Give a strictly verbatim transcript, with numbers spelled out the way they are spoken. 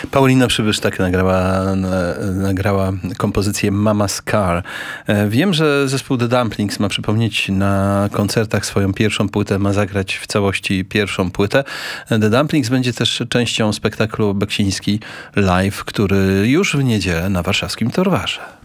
Paulina Przybysz tak nagrała, nagrała kompozycję Mama's Car. Wiem, że zespół The Dumplings ma przypomnieć na koncertach swoją pierwszą płytę, ma zagrać w całości pierwszą płytę. The Dumplings będzie też częścią spektaklu Beksiński Live, który już w niedzielę na warszawskim Torwarze.